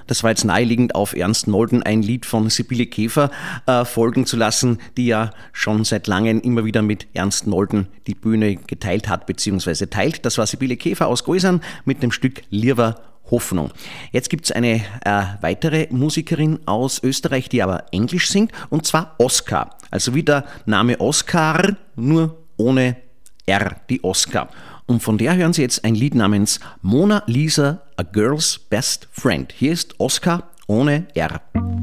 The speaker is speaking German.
das war jetzt naheliegend, auf Ernst Nolden ein Lied von Sibylle Käfer folgen zu lassen, die ja schon seit langem immer wieder mit Ernst Nolden die Bühne geteilt hat bzw. teilt. Das war Sibylle Käfer aus Goisern mit dem Stück Lirver Hoffnung. Jetzt gibt es eine weitere Musikerin aus Österreich, die aber Englisch singt, und zwar Oskar. Also wie der Name Oskar, nur ohne R, die Oskar. Und von der hören Sie jetzt ein Lied namens Mona Lisa, A Girl's Best Friend. Hier ist Oskar ohne R.